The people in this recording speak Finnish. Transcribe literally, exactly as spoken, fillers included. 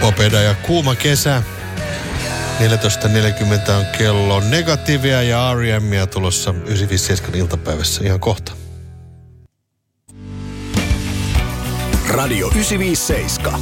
Popeda ja kuuma kesä. neljätoista neljäkymmentä on kello. Negatiivia ja R E M:ia tulossa yhdeksänkymmentäseitsemän iltapäivässä ihan kohta. Radio yhdeksänsataaviisikymmentäseitsemän.